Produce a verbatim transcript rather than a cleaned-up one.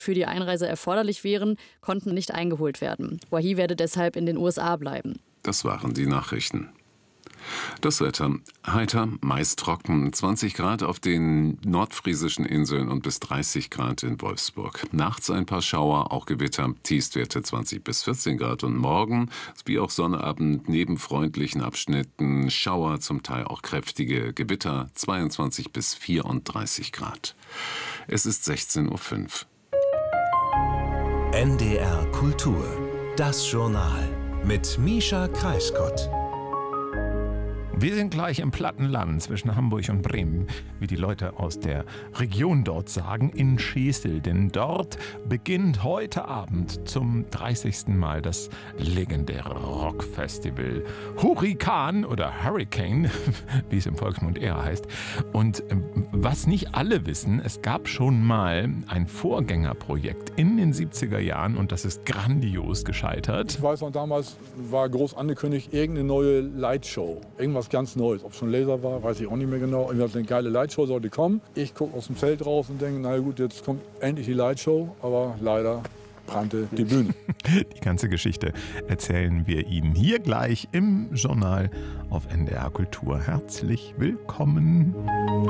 für die Einreise erforderlich wären, konnten nicht eingeholt werden. Wahi werde deshalb in den U S A bleiben. Das waren die Nachrichten. Das Wetter: heiter, meist trocken, zwanzig Grad auf den nordfriesischen Inseln und bis dreißig Grad in Wolfsburg. Nachts ein paar Schauer, auch Gewitter, Tiefstwerte zwanzig bis vierzehn Grad. Und morgen, wie auch Sonnabend, neben freundlichen Abschnitten Schauer, zum Teil auch kräftige Gewitter, zweiundzwanzig bis vierunddreißig Grad. Es ist sechzehn Uhr fünf. N D R Kultur, das Journal mit Mischa Kreisgott. Wir sind gleich im Plattenland zwischen Hamburg und Bremen, wie die Leute aus der Region dort sagen, in Schesel. Denn dort beginnt heute Abend zum dreißigsten Mal das legendäre Rockfestival Hurrikan oder Hurricane, wie es im Volksmund eher heißt. Und was nicht alle wissen, es gab schon mal ein Vorgängerprojekt in den siebziger Jahren und das ist grandios gescheitert. Ich weiß noch, damals war groß angekündigt, irgendeine neue Lightshow, irgendwas ganz Neues. Ob es schon Laser war, weiß ich auch nicht mehr genau. Eine geile Lightshow sollte kommen. Ich gucke aus dem Feld raus und denke, na gut, jetzt kommt endlich die Lightshow, aber leider brannte die Bühne. Die ganze Geschichte erzählen wir Ihnen hier gleich im Journal auf N D R Kultur. Herzlich willkommen.